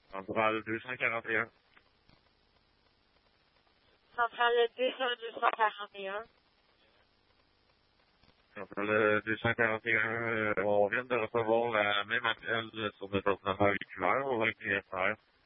Centrale 241. Centrale 241. Centrale 241, on vient de recevoir la même appel sur notre ordinateur véhiculaire au 21 frères.